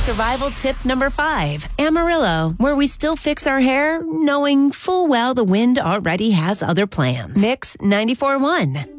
survival tip number 5. Amarillo, where we still fix our hair, knowing full well the wind already has other plans. Mix 94.1.